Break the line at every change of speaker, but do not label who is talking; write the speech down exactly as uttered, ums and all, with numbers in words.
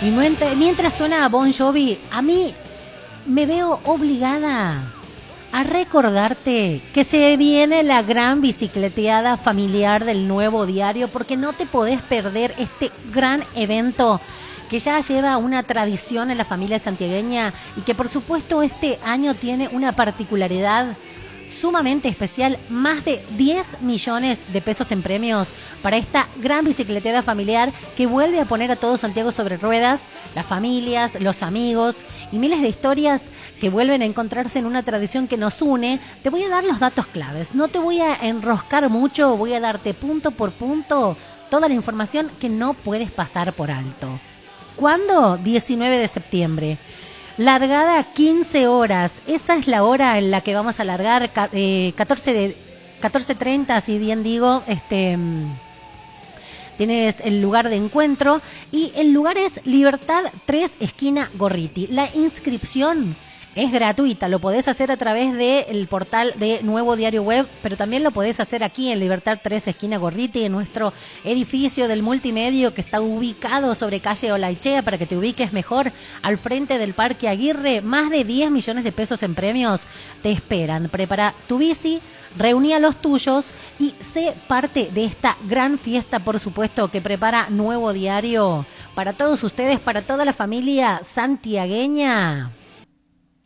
Y mientras suena Bon Jovi, a mí me veo obligada a recordarte que se viene la gran bicicleteada familiar del Nuevo Diario, porque no te podés perder este gran evento que ya lleva una tradición en la familia santiagueña y que por supuesto este año tiene una particularidad sumamente especial: más de diez millones de pesos en premios para esta gran bicicleteada familiar que vuelve a poner a todo Santiago sobre ruedas, las familias, los amigos y miles de historias que vuelven a encontrarse en una tradición que nos une. Te voy a dar los datos claves, no te voy a enroscar mucho, voy a darte punto por punto toda la información que no puedes pasar por alto. ¿Cuándo? diecinueve de septiembre. Largada quince horas, esa es la hora en la que vamos a largar, eh, catorce treinta, si bien digo, este, tienes el lugar de encuentro y el lugar es Libertad tres, esquina Gorriti. La inscripción es gratuita, lo podés hacer a través del portal de Nuevo Diario Web, pero también lo podés hacer aquí en Libertad tres, esquina Gorriti, en nuestro edificio del multimedio que está ubicado sobre calle Olaichea, para que te ubiques mejor, al frente del Parque Aguirre. Más de diez millones de pesos en premios te esperan. Prepara tu bici, reuní a los tuyos y sé parte de esta gran fiesta, por supuesto, que prepara Nuevo Diario para todos ustedes, para toda la familia santiagueña.